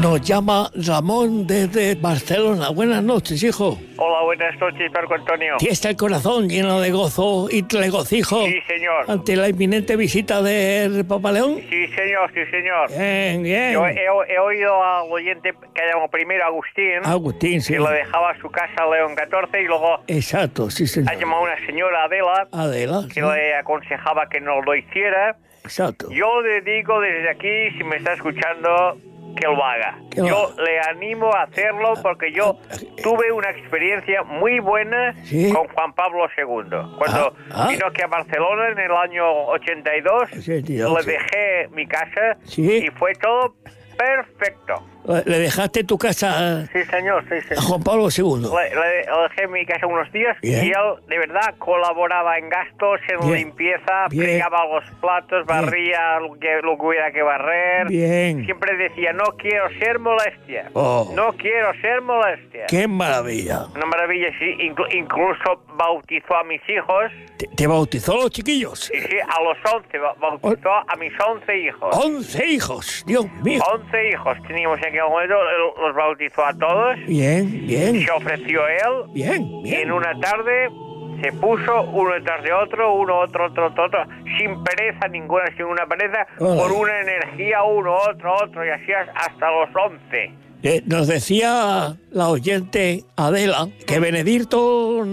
Nos llama Ramón desde Barcelona. Buenas noches, hijo. Hola, buenas noches, Marco Antonio. ¿Tienes está el corazón lleno de gozo y regocijo? Sí, señor. Ante la inminente visita del Papa León. Sí, señor, sí, señor. Bien, bien. Yo he oído al oyente que llamó primero Agustín. Agustín, sí. Que lo dejaba a su casa León XIV y luego Exacto, sí, señor. ha llamado una señora Adela. Adela, que sí. le aconsejaba que no lo hiciera. Exacto. Yo le digo desde aquí, si me está escuchando, que lo haga. Yo le animo a hacerlo porque yo tuve una experiencia muy buena con Juan Pablo II. Cuando vino aquí a Barcelona en el año 82, le dejé mi casa y fue todo perfecto. ¿Le dejaste tu casa Sí, señor, sí, sí. a Juan Pablo II? Le dejé en mi casa unos días y él, de verdad, colaboraba en gastos, en limpieza, fregaba los platos, barría lo que hubiera que barrer. Bien. Siempre decía, no quiero ser molestia. No quiero ser molestia. ¡Qué maravilla! Una maravilla, sí. Incluso bautizó a mis hijos. ¿Te bautizó a los chiquillos? Sí, sí, a los 11. Bautizó a mis 11 hijos. 11 hijos, Dios mío. 11 hijos teníamos en aquel momento, los bautizó a todos. Bien, bien. Se ofreció él. Bien, bien. Y en una tarde se puso uno detrás de otro, uno, otro, sin pereza ninguna, sin una pereza, con una energía, uno, otro, y así hasta los 11. Nos decía la oyente Adela que Benedicto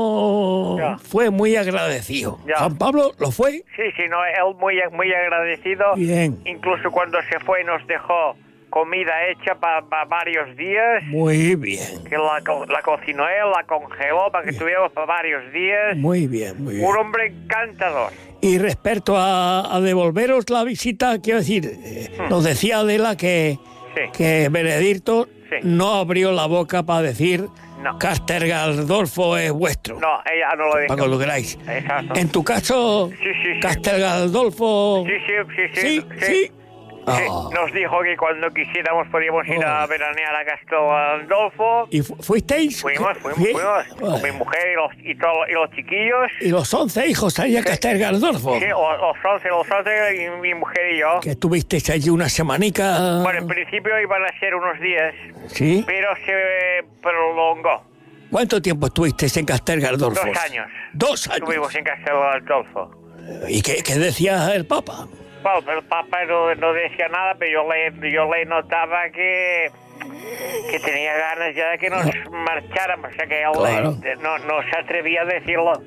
no fue muy agradecido. ¿Juan Pablo lo fue? Sí, no, él muy agradecido. Bien. Incluso cuando se fue nos dejó comida hecha para varios días. Muy bien. Que la cocinó él, la congeló para que tuviéramos para varios días. Muy bien, muy bien. Un hombre encantador. Y respecto a devolveros la visita, quiero decir, nos decía Adela que Benedicto no abrió la boca para decir Castel Gandolfo es vuestro. No, ella no lo dijo. Para que lo queráis. Exacto. En tu caso, Castel Gandolfo... Sí. Sí, nos dijo que cuando quisiéramos podíamos ir a veranear a Castel Gandolfo. ¿Y fuisteis? Fuimos. Con mi mujer y los chiquillos. ¿Y los 11 hijos ahí a Castel Gandolfo? Sí, los 11 y mi mujer y yo. ¿Que estuvisteis allí una semanica? Bueno, en principio iban a ser unos días. ¿Sí? Pero se prolongó. ¿Cuánto tiempo estuvisteis en Castel Gandolfo? 2 años. 2 años. Estuvimos en Castel Gandolfo. ¿Y qué decía el Papa? Bueno, el Papa no decía nada, pero yo le notaba que tenía ganas ya de que nos marcháramos. O sea, que él no se atrevía a decirlo.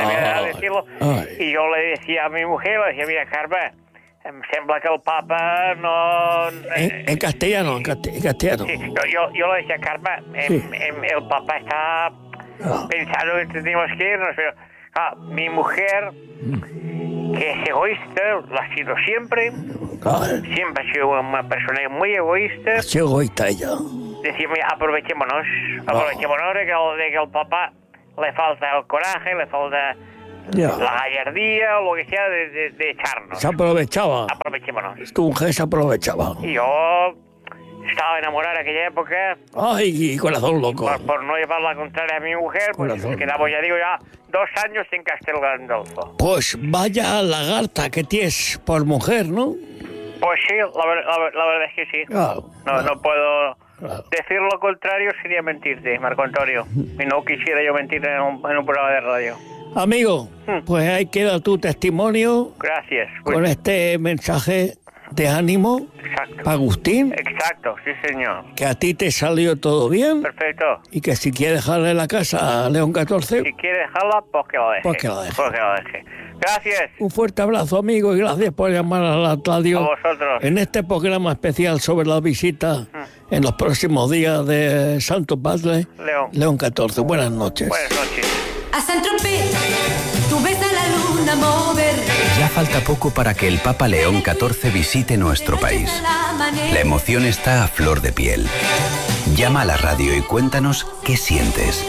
Y yo le decía a mi mujer, le decía, mira, Carme, em sembla que el Papa no... En castellano. Sí, yo le decía, Carme, el Papa está pensando que teníamos que irnos, pero mi mujer... que es egoísta, lo ha sido siempre. Siempre ha sido una persona muy egoísta. Ha sido egoísta ella. Decimos, aprovechémonos de que el Papa le falta el coraje, le falta la gallardía o lo que sea de echarnos. Se aprovechaba. Aprovechémonos. Tu mujer se aprovechaba. Y yo estaba enamorado en aquella época. Ay, corazón loco. Por no llevar la contraria a mi mujer, pues quedamos, ya digo, 2 años en Castel Gandolfo. Pues vaya lagarta que tienes por mujer, ¿no? Pues sí, la verdad es que sí. No puedo decir lo contrario, sería mentirte, Marco Antonio. Y no quisiera yo mentir en un programa de radio. Amigo, pues ahí queda tu testimonio. Gracias. Con este mensaje de ánimo. Exacto. Agustín. Exacto, sí, señor. Que a ti te salió todo bien. Perfecto. Y que si quieres dejarle la casa a León XIV... Si quiere dejarla, pues que lo deje. Pues que lo deje. Gracias. Un fuerte abrazo, amigo, y gracias por llamar a la radio. A vosotros. En este programa especial sobre la visita en los próximos días de Santo Padre León XIV. Buenas noches. Buenas noches. A Saint-Tropez, tú ves a la luna mover. Ya falta poco para que el Papa León XIV visite nuestro país. La emoción está a flor de piel. Llama a la radio y cuéntanos qué sientes.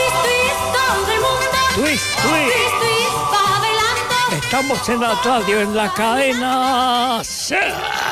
Twist. Estamos en la radio, en la cadena SER.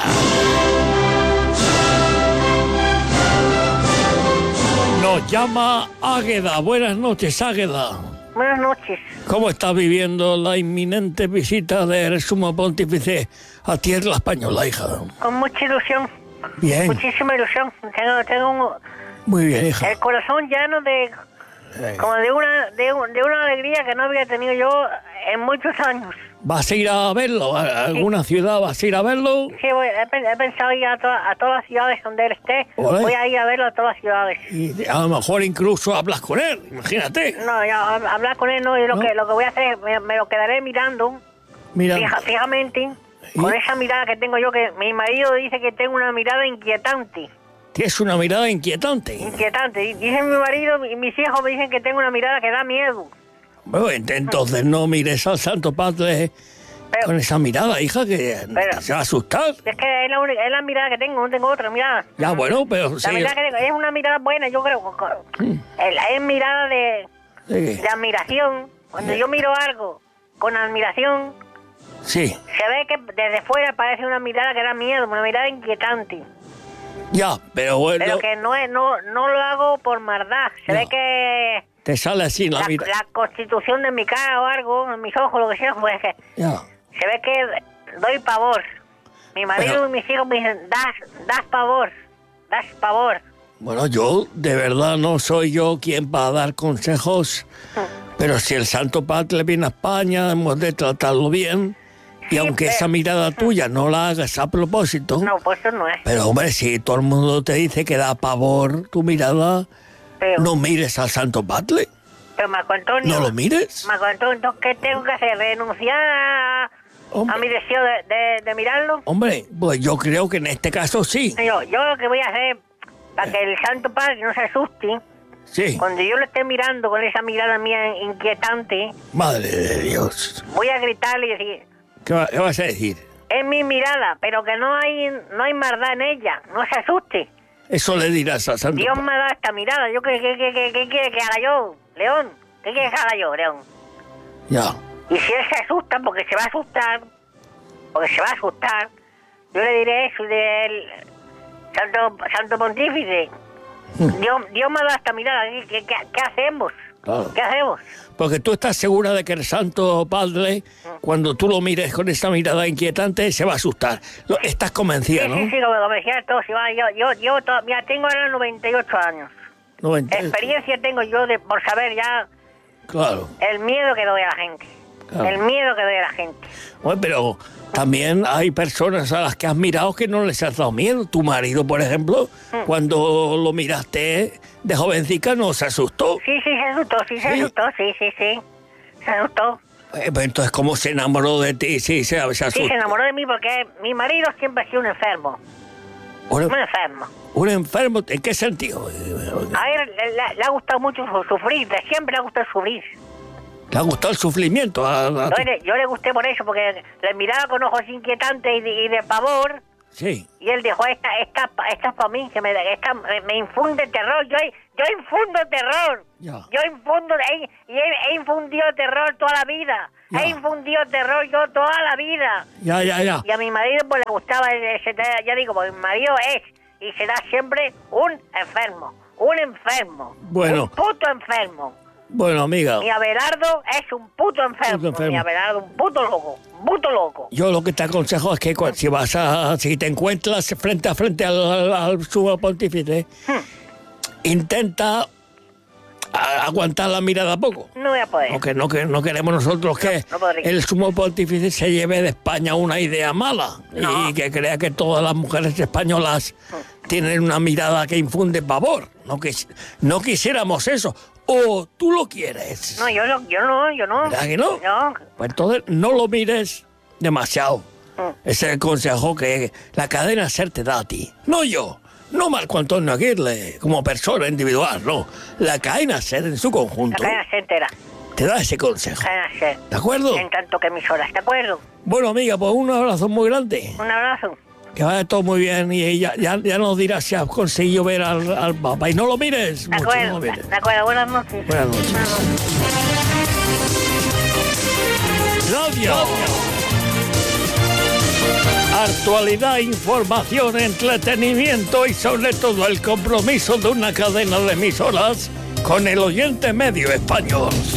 Nos llama Águeda. Buenas noches, Águeda. Buenas noches. ¿Cómo estás viviendo la inminente visita del Sumo Pontífice a tierra española, hija? Con mucha ilusión. Bien. Muchísima ilusión. Tengo Muy bien, hija. el corazón lleno de... como de una alegría que no había tenido yo en muchos años. ¿Vas a ir a verlo? ¿A alguna ciudad vas a ir a verlo? Sí, he pensado ir a todas las ciudades donde él esté. ¿Vale? Voy a ir a verlo a todas las ciudades. Y a lo mejor incluso hablas con él, imagínate. No, ya hablar con él no, y lo que voy a hacer, me lo quedaré mirando. Mira. Fijamente, con esa mirada que tengo yo, que mi marido dice que tengo una mirada inquietante. Tienes una mirada inquietante. Inquietante. Dice mi marido y mis hijos me dicen que tengo una mirada que da miedo. Bueno, entonces no mires al Santo Padre con esa mirada, hija, que se va a asustar. Es que es la mirada que tengo, no tengo otra mirada. Ya, bueno, pero... La mirada que tengo es una mirada buena, yo creo. Es mirada de admiración. Cuando yo miro algo con admiración, sí, se ve que desde fuera parece una mirada que da miedo, una mirada inquietante. Ya, pero bueno... Pero que no lo hago por maldad. Se ve que... Te sale así la mirada. La constitución de mi cara o algo, en mis ojos, lo que sea, pues que... Ya. Se ve que doy pavor. Mi marido y mis hijos me dicen, das pavor. Bueno, yo de verdad no soy yo quien para dar consejos, pero si el Santo Padre viene a España, hemos de tratarlo bien. Y aunque esa mirada tuya no la hagas a propósito... No, pues eso no es. Pero, hombre, si todo el mundo te dice que da pavor tu mirada, no mires al Santo Padre. Pero, Marco Antonio... ¿No lo mires? Marco Antonio, ¿qué tengo que hacer? ¿Renunciar a mi deseo de mirarlo? Hombre, pues yo creo que en este caso sí. Yo lo que voy a hacer, para que el Santo Padre no se asuste... Sí. Cuando yo lo esté mirando con esa mirada mía inquietante... Madre de Dios. Voy a gritarle y decir... ¿Qué vas a decir? Es mi mirada, pero que no hay maldad en ella. No se asuste. Eso le dirás a Santo Dios me ha dado esta mirada. ¿Qué quiere que haga yo, León? ¿Qué quiere que haga yo, León? Ya. Y si él se asusta, porque se va a asustar, yo le diré eso del Santo Pontífice. Dios me ha dado esta mirada. ¿Qué hacemos? Claro. ¿Qué hacemos? Porque tú estás segura de que el Santo Padre, cuando tú lo mires con esa mirada inquietante, se va a asustar. Estás convencida, ¿no? Sí, convencida de todo. Mira, tengo ahora 98 años. 98. Experiencia tengo yo por saber ya... Claro. El miedo que doy a la gente. Claro. El miedo que doy a la gente. Bueno, pero también hay personas a las que has mirado que no les has dado miedo. Tu marido, por ejemplo, cuando lo miraste de jovencica, ¿no se asustó? Sí, se asustó, Se asustó. Pues entonces, ¿cómo se enamoró de ti? Sí, se asustó. Sí, se enamoró de mí porque mi marido siempre ha sido un enfermo. Un enfermo. ¿Un enfermo? ¿En qué sentido? A él le ha gustado mucho sufrir, siempre le ha gustado sufrir. ¿Le ha gustado el sufrimiento? Yo le gusté por eso, porque le miraba con ojos inquietantes y de pavor. Sí. Y él dijo, esta es para mí, que me infunde terror. Yo infundo terror. Ya. He infundido terror toda la vida. Ya. He infundido terror yo toda la vida. Ya. Y a mi marido pues le gustaba, ya digo, porque mi marido es y será siempre un enfermo. Bueno. Un puto enfermo. Bueno, amiga. Mi Abelardo es un puto enfermo. Mi Abelardo, un puto loco. Yo lo que te aconsejo es que si te encuentras frente a frente al sumo pontífice, intenta aguantar la mirada poco. No voy a poder. Porque no queremos nosotros que el sumo pontífice se lleve de España una idea mala y que crea que todas las mujeres españolas tienen una mirada que infunde pavor. No quisiéramos eso. ¿O tú lo quieres? No, yo no. ¿Verdad que no? No. Pues entonces no lo mires demasiado. Ese es el consejo que la cadena SER te da a ti. No yo. No Marco Antonio Aguirre como persona individual, no. La cadena SER en su conjunto. La cadena SER entera. Te da ese consejo. Cadena SER. ¿De acuerdo? En tanto que emisoras, ¿de acuerdo? Bueno, amiga, pues un abrazo muy grande. Un abrazo. Que vaya todo muy bien y ya nos dirás si has conseguido ver al Papa. Y no lo mires. De acuerdo, de acuerdo. Buenas noches. Buenas noches. Radio. Actualidad, información, entretenimiento y sobre todo el compromiso de una cadena de emisoras con el oyente medio español.